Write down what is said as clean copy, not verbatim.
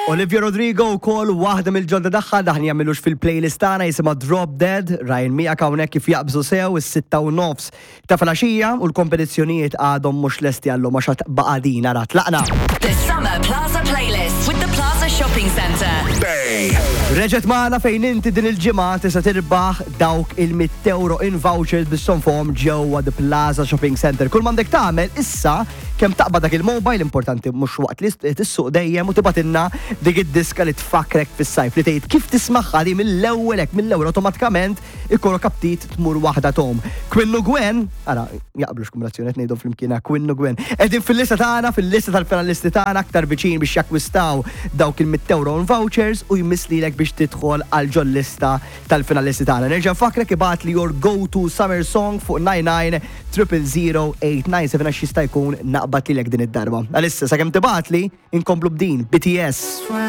Olivia Rodrigo wkoll waħda mill-ġodda tagħha daħni jagħmilux fil-playlist tagħna jisimha Drop Dead, Ryan Miegħek hawnhekk kif jaqbżu sew is-6:09 ta' filgħaxija u l-kompetizzjonijiet għadhom mhux lesti għallhom għax baqadin ara tlaqna. The Summer Plaza Playlist with the Plaza Shopping Centre. Reġet magħna fejn inti din il-ġimgħa tista' tirbaħ dawk il-€100 in vouchers bis-sonfhom ġewwa The Plaza Shopping Center. Kull m'għandek tagħmel issa kemm taqbad dak il-mobile importanti mhux waqt li tissuq dejjem u tibatilna dik id-diska li tfakrek fis-sajf li tgħid kif tismaħħa di mill-ewwel awtomatikament ikollok aptit tmur waħda tom. Quinn u Gwen, ara jaqblu x'kumulazzjoni qed ngħidu flimkien Quinn u Gwen. Qegħdin fil-lista tagħna, fil-lista tal-finalisti tagħna aktar viċin biex jakkwistaw dawk il-€100 in vouchers u jmisslilek biex tidħol għal ġol lista tal-finalisti tagħna. Nerġa' nfakrek ibgħat li your go-to summer song fuq 99 għax jista' jkun naqbad lilek din id-darba. Għalissa sakemm tibgħatli inkomplu b'din BTS.